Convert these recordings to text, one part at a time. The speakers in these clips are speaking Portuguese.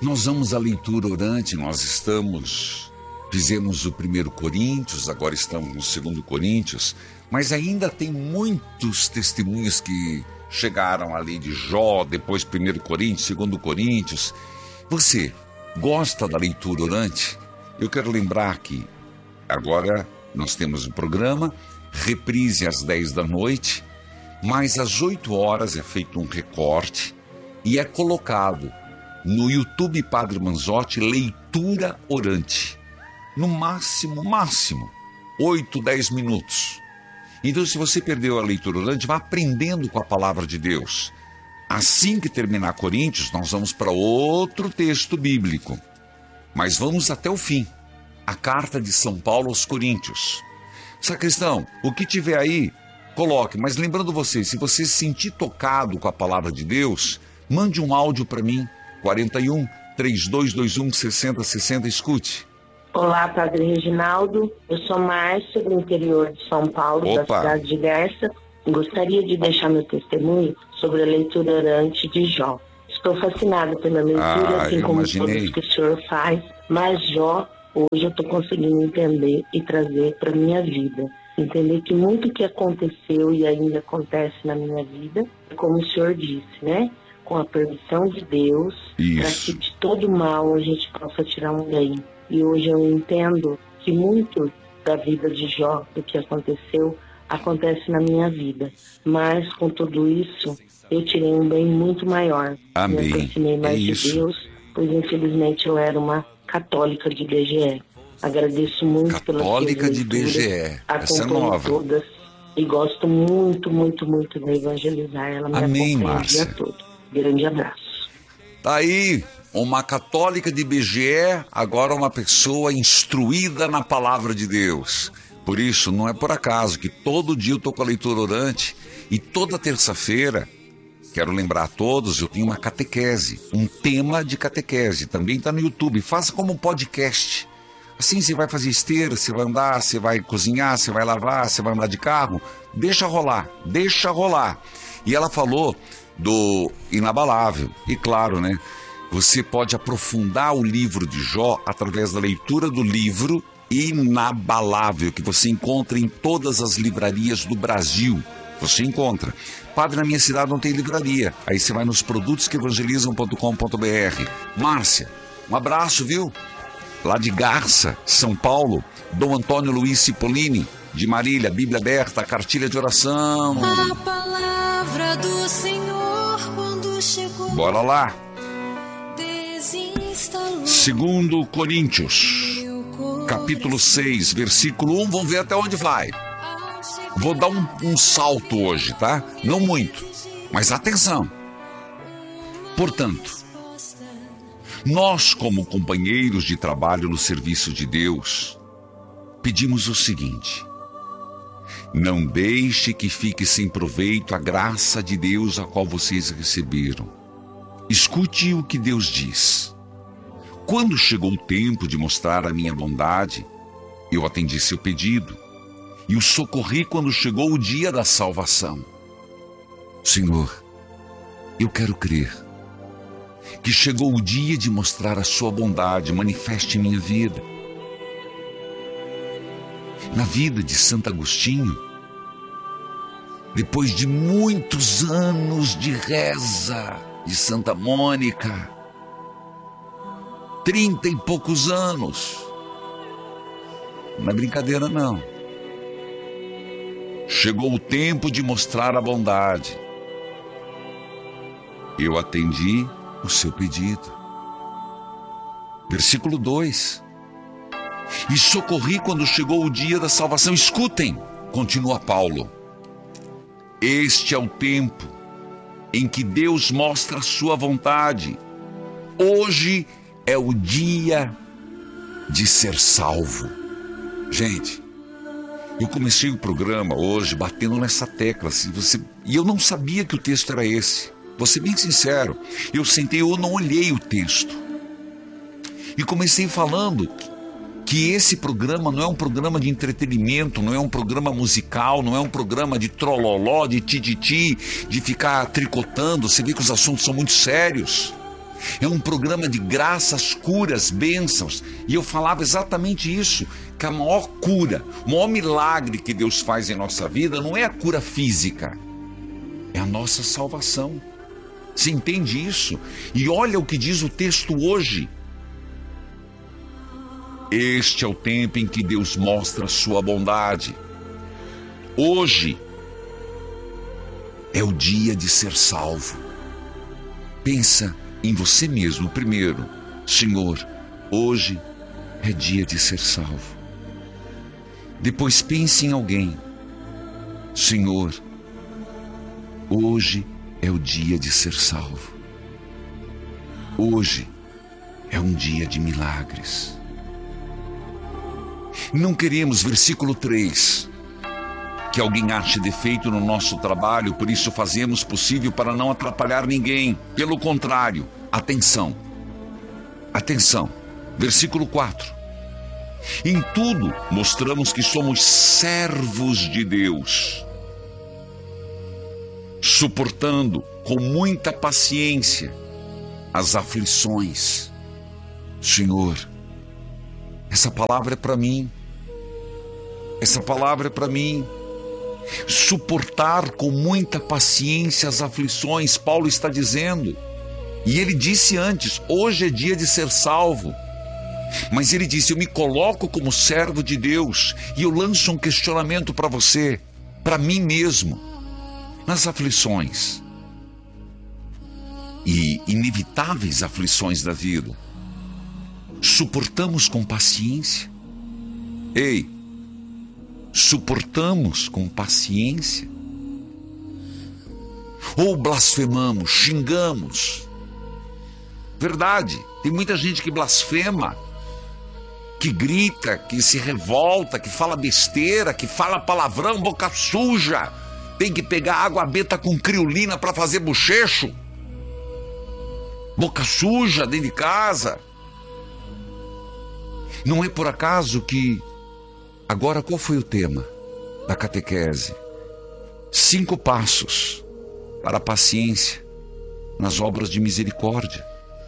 Nós vamos à leitura orante, fizemos o 1 Coríntios, agora estamos no 2 Coríntios, mas ainda tem muitos testemunhos que chegaram ali de Jó, depois 1 Coríntios, 2 Coríntios. Você gosta da leitura orante? Eu quero lembrar que agora nós temos um programa, reprise às 10 da noite, mas às 8 horas é feito um recorte e é colocado no YouTube Padre Manzotti, leitura orante. No máximo, 8, 10 minutos. Então, se você perdeu a leitura orante, vá aprendendo com a palavra de Deus. Assim que terminar Coríntios, nós vamos para outro texto bíblico. Mas vamos até o fim. A carta de São Paulo aos Coríntios. Sacristão, o que tiver aí, coloque. Mas lembrando você, se você se sentir tocado com a palavra de Deus, mande um áudio para mim, 41 3221 6060, escute. Olá, Padre Reginaldo. Eu sou Márcia, do interior de São Paulo, da cidade de Garça. Gostaria de deixar meu testemunho sobre a leitura orante de Jó. Estou fascinada pela leitura, assim como todos que o senhor faz, mas Jó, hoje eu estou conseguindo entender e trazer para a minha vida. Entender que muito que aconteceu e ainda acontece na minha vida, como o senhor disse, né? Com a permissão de Deus, para que de todo mal a gente possa tirar um bem. E hoje eu entendo que muito da vida de Jó, do que aconteceu, acontece na minha vida. Mas com tudo isso, eu tirei um bem muito maior. Amém. Me aproximei mais de Deus, pois infelizmente eu era uma católica de BGE. Agradeço muito pelas católica de BGE, essa é nova. Todas, e gosto muito, muito, muito de evangelizar. Ela me acompanha o dia todo. Grande abraço. Tá aí, uma católica de BGE, agora uma pessoa instruída na palavra de Deus. Por isso, não é por acaso que todo dia eu estou com a leitura orante e toda terça-feira, quero lembrar a todos, eu tenho uma catequese, um tema de catequese, também está no YouTube, faça como podcast. Assim você vai fazer esteira, você vai andar, você vai cozinhar, você vai lavar, você vai andar de carro, deixa rolar. E ela falou do inabalável, e claro, né? Você pode aprofundar o livro de Jó através da leitura do livro Inabalável, que você encontra em todas as livrarias do Brasil. Você encontra. Padre, na minha cidade não tem livraria. Aí você vai nos produtosqueevangelizam.com.br. Márcia, um abraço, viu? Lá de Garça, São Paulo, Dom Antônio Luiz Cipollini, de Marília, Bíblia aberta, cartilha de oração. A palavra do Senhor quando chegou. Bora lá. 2 Coríntios, capítulo 6, versículo 1, vamos ver até onde vai. Vou dar um salto hoje, tá? Não muito, mas atenção. Portanto, nós, como companheiros de trabalho no serviço de Deus, pedimos o seguinte: não deixe que fique sem proveito a graça de Deus a qual vocês receberam. Escute o que Deus diz. Quando chegou o tempo de mostrar a minha bondade, eu atendi seu pedido e o socorri quando chegou o dia da salvação. Senhor, eu quero crer que chegou o dia de mostrar a sua bondade, manifeste em minha vida. Na vida de Santo Agostinho, depois de muitos anos de reza, de Santa Mônica, 30 e poucos anos, não é brincadeira não, chegou o tempo de mostrar a bondade. Eu atendi o seu pedido. Versículo 2. E socorri quando chegou o dia da salvação. Escutem, continua Paulo. Este é o tempo em que Deus mostra a sua vontade. Hoje é o dia de ser salvo. Gente, eu comecei o programa hoje batendo nessa tecla. E eu não sabia que o texto era esse. Vou ser bem sincero, eu sentei, eu não olhei o texto. E comecei falando que esse programa não é um programa de entretenimento, não é um programa musical, não é um programa de trololó, de tititi, de ficar tricotando. Você vê que os assuntos são muito sérios. É um programa de graças, curas, bênçãos. E eu falava exatamente isso, que a maior cura, o maior milagre que Deus faz em nossa vida não é a cura física, é a nossa salvação. Você entende isso? E olha o que diz o texto hoje. Este é o tempo em que Deus mostra a sua bondade. Hoje é o dia de ser salvo. Pensa em você mesmo primeiro. Senhor, hoje é dia de ser salvo. Depois pense em alguém. Senhor, hoje é o dia de ser salvo. Hoje é um dia de milagres. Não queremos, versículo 3, que alguém ache defeito no nosso trabalho, por isso fazemos possível para não atrapalhar ninguém. Pelo contrário, atenção, versículo 4. Em tudo mostramos que somos servos de Deus, suportando com muita paciência as aflições. Senhor, essa palavra é para mim. Essa palavra é para mim. Suportar com muita paciência as aflições, Paulo está dizendo. E ele disse antes, hoje é dia de ser salvo. Mas ele disse, eu me coloco como servo de Deus. E eu lanço um questionamento para você, para mim mesmo. Nas aflições e inevitáveis aflições da vida, suportamos com paciência? Ei, suportamos com paciência? Ou blasfemamos, xingamos? Verdade, tem muita gente que blasfema, que grita, que se revolta, que fala besteira, que fala palavrão, boca suja. Tem que pegar água benta com criolina para fazer bochecho. Boca suja dentro de casa. Não é por acaso que... Agora, qual foi o tema da catequese? 5 passos para a paciência nas obras de misericórdia.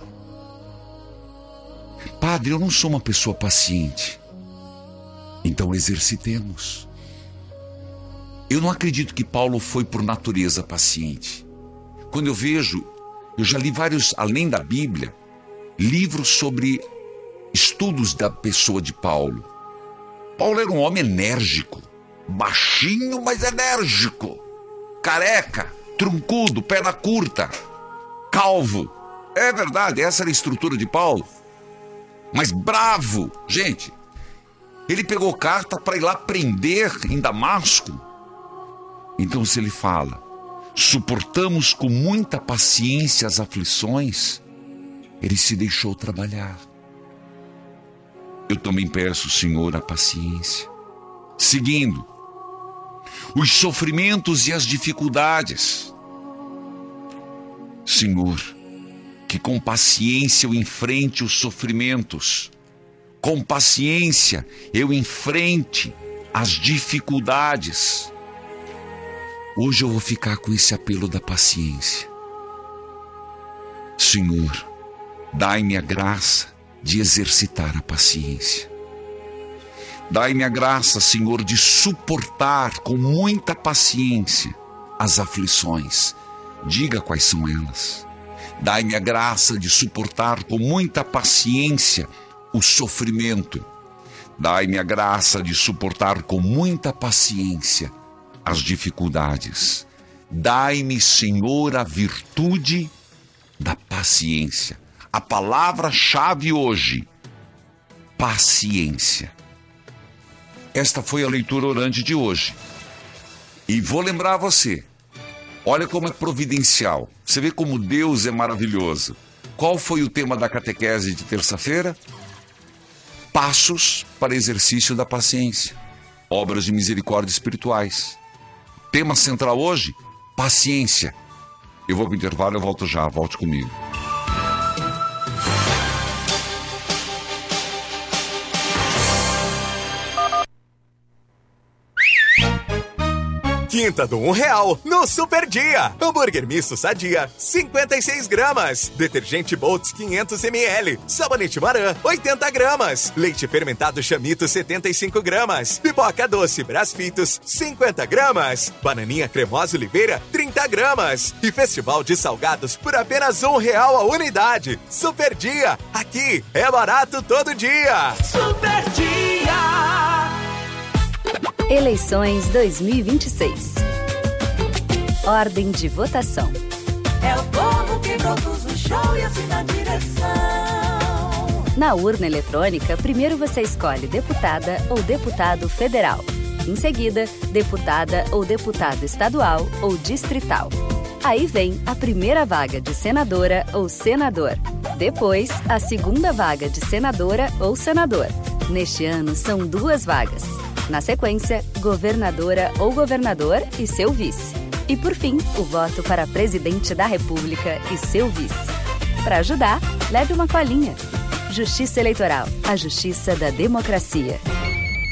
Padre, eu não sou uma pessoa paciente. Então exercitemos. Eu não acredito que Paulo foi por natureza paciente. Quando eu vejo, eu já li vários, além da Bíblia, livros sobre estudos da pessoa de Paulo. Paulo era um homem enérgico, baixinho, mas enérgico, careca, truncudo, perna curta, calvo. É verdade, essa era a estrutura de Paulo. Mas bravo, gente. Ele pegou carta para ir lá prender em Damasco. Então, se ele fala, suportamos com muita paciência as aflições, ele se deixou trabalhar. Eu também peço, Senhor, a paciência. Seguindo, os sofrimentos e as dificuldades. Senhor, que com paciência eu enfrente os sofrimentos. Com paciência eu enfrente as dificuldades. Hoje eu vou ficar com esse apelo da paciência. Senhor, dai-me a graça de exercitar a paciência. Dai-me a graça, Senhor, de suportar com muita paciência as aflições. Diga quais são elas. Dai-me a graça de suportar com muita paciência o sofrimento. Dai-me a graça de suportar com muita paciência as dificuldades. Dai-me, Senhor, a virtude da paciência. A palavra-chave hoje, paciência. Esta foi a leitura orante de hoje. E vou lembrar você, olha como é providencial. Você vê como Deus é maravilhoso. Qual foi o tema da catequese de terça-feira? Passos para exercício da paciência. Obras de misericórdia espirituais. Tema central hoje, paciência. Eu vou para o intervalo, eu volto já, volte comigo. Quinta do R$1 no Super Dia. Hambúrguer misto Sadia, 56 gramas. Detergente Boltz 500 ml. Sabonete Maran, 80 gramas. Leite fermentado Chamito, 75 gramas. Pipoca doce Brasfitos, 50 gramas. Bananinha cremosa Oliveira, 30 gramas. E Festival de Salgados por apenas R$1 a unidade. Super Dia, aqui é barato todo dia. Super Dia. Eleições 2026. Ordem de votação. É o povo que produz o show e assina a direção. Na urna eletrônica, primeiro você escolhe deputada ou deputado federal. Em seguida, deputada ou deputado estadual ou distrital. Aí vem a primeira vaga de senadora ou senador. Depois, a segunda vaga de senadora ou senador. Neste ano, são 2 vagas. Na sequência, governadora ou governador e seu vice. E por fim, o voto para presidente da República e seu vice. Para ajudar, leve uma colinha. Justiça Eleitoral, a justiça da democracia.